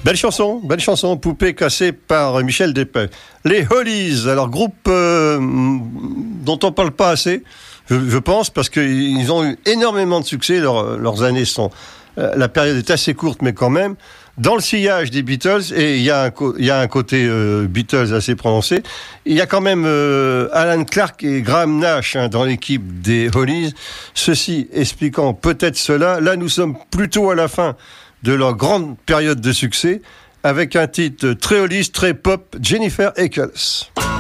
Belle chanson, Poupée cassée par Michel Delpech. Les Hollies, alors groupe dont on parle pas assez, je pense, parce qu'ils ont eu énormément de succès. Leurs années sont, la période est assez courte, mais quand même, dans le sillage des Beatles, et il y a un côté Beatles assez prononcé. Il y a quand même Alan Clark et Graham Nash dans l'équipe des Hollies. Ceci expliquant peut-être cela. Là, nous sommes plutôt à la fin de leur grande période de succès, avec un titre très Hollies, très pop, Jennifer Eccles.